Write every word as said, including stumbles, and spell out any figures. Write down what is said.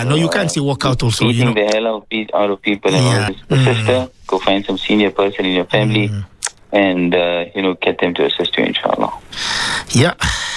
Yeah, no, you can't say walk out also. Beating You know. the hell out, beat out of people. Yeah. And all this. Mm. Sister, go find some senior person in your family Mm. and, uh, you know, get them to assist you, inshallah. Yeah.